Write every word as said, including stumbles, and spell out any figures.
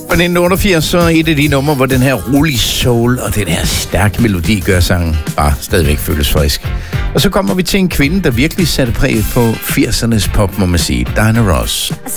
Fra nitten otteogfirs, så er et af de numre, hvor den her rolig soul og den her stærke melodi gør sangen bare stadigvæk føles frisk. Og så kommer vi til en kvinde, der virkelig satte præg på firsernes pop, må man sige, Diana Ross.